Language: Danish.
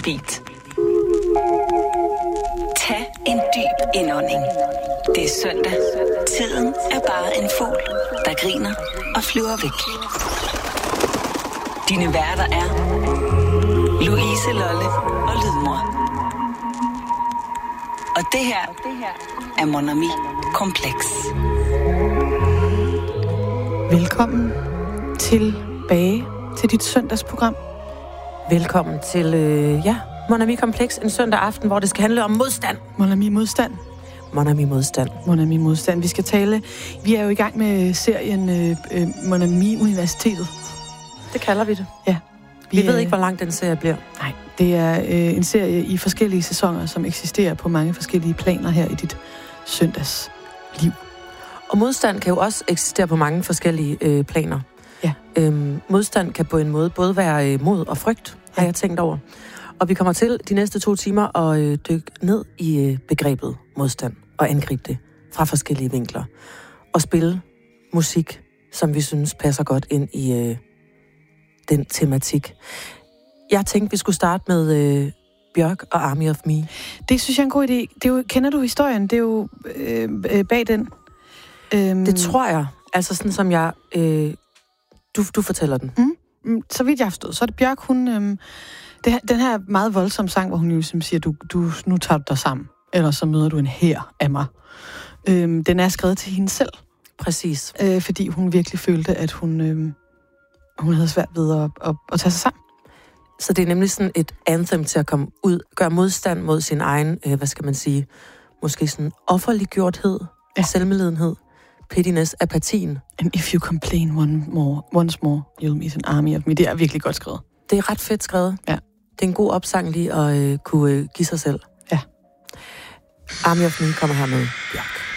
beat. Tag en dyb indånding. Det er søndag. Tiden er bare en fugl, der griner og flyver væk. Dine værter er Louise Lolle og Lydmor. Og det her er Mon Ami Kompleks. Velkommen tilbage til dit søndagsprogram. Velkommen til, Mon Ami Kompleks, en søndag aften, hvor det skal handle om modstand. Mon Ami Modstand. Mon Ami Modstand. Mon Ami Modstand. Vi er jo i gang med serien Mon Ami Universitetet. Det kalder vi det. Ja. Vi ved ikke, hvor lang den serie bliver. Nej, det er en serie i forskellige sæsoner, som eksisterer på mange forskellige planer her i dit søndagsliv. Og modstand kan jo også eksistere på mange forskellige planer. Ja. Modstand kan på en måde både være mod og frygt, har jeg tænkt over. Og vi kommer til de næste 2 timer at dykke ned i begrebet modstand og angribe det fra forskellige vinkler. Og spille musik, som vi synes passer godt ind i den tematik. Jeg tænkte, vi skulle starte med Bjørk og Army of Me. Det synes jeg er en god idé. Det er jo, kender du historien? Det er jo bag den. Det tror jeg. Altså sådan som jeg... Du fortæller den. Så vidt jeg har forstået, så er det Bjørk, hun... den her meget voldsomme sang, hvor hun jo ligesom siger, nu tager du dig sammen, eller så møder du en hær af mig. Den er skrevet til hende selv. Præcis. Fordi hun virkelig følte, at hun havde svært ved at tage sig sammen. Så det er nemlig sådan et anthem til at komme ud, gøre modstand mod sin egen, hvad skal man sige, måske sådan offerliggjorthed, selvmedlidenhed, pettiness, apatien. And if you complain once more, you'll meet an army of me. Det er virkelig godt skrevet. Det er ret fedt skrevet. Ja. Det er en god opsang lige at kunne give sig selv. Ja. Army of Me kommer her med Bjørk.